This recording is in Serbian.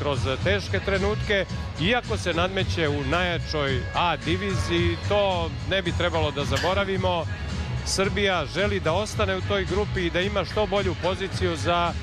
kroz teške trenutke, iako se nadmeće u najjačoj A diviziji, to ne bi trebalo da zaboravimo. Srbija želi da ostane u toj grupi i da ima što bolju poziciju za